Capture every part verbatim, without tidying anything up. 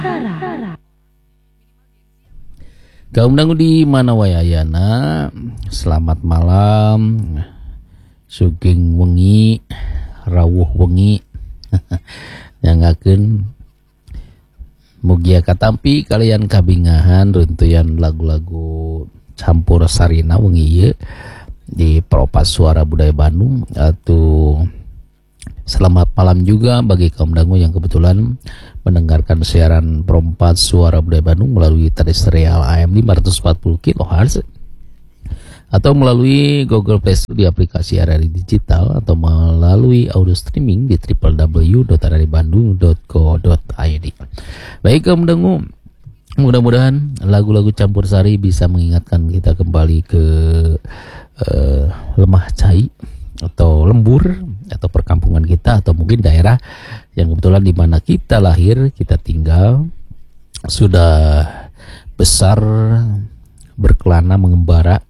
Kaum dangu di mana wayayana, selamat malam, sugeng wengi, rawuh wengi, nyangakeun mugia katampi kalian kabingahan runtuyan lagu-lagu campur sarina wengi ieu di Propas Suara Budaya Bandung. Atau selamat malam juga bagi kaum dangu yang kebetulan mendengarkan siaran Perempat Suara Budaya Bandung melalui terestrial A M lima ratus empat puluh kilohertz atau melalui Google Play Store di aplikasi R R I Digital atau melalui audio streaming di w w w dot r r i bandung dot co dot i d. Baik kaum dangu, mudah-mudahan lagu-lagu campur sari bisa mengingatkan kita kembali ke uh, lemah cai atau lembur atau perkampungan kita atau mungkin daerah yang kebetulan di mana kita lahir, kita tinggal, sudah besar berkelana mengembara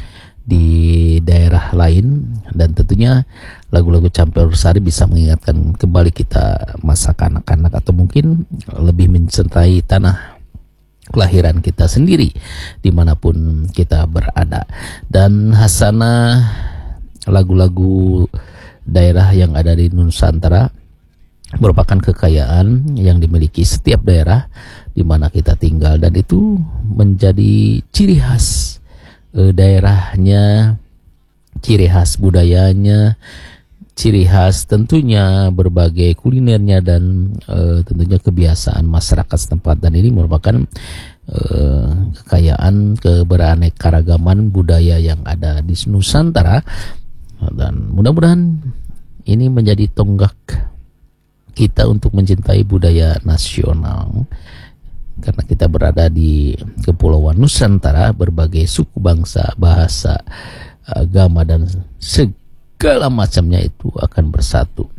di daerah lain, dan tentunya lagu-lagu campur sari bisa mengingatkan kembali kita masa kanak-kanak atau mungkin lebih mencintai tanah kelahiran kita sendiri dimanapun kita berada. Dan hasanah lagu-lagu daerah yang ada di Nusantara merupakan kekayaan yang dimiliki setiap daerah di mana kita tinggal, dan itu menjadi ciri khas e, daerahnya, ciri khas budayanya, ciri khas tentunya berbagai kulinernya, dan e, tentunya kebiasaan masyarakat setempat. Dan ini merupakan e, kekayaan keberaneka-ragaman budaya yang ada di Nusantara. Dan mudah-mudahan ini menjadi tonggak kita untuk mencintai budaya nasional, karena kita berada di Kepulauan Nusantara, berbagai suku bangsa, bahasa, agama, dan segala macamnya itu akan bersatu.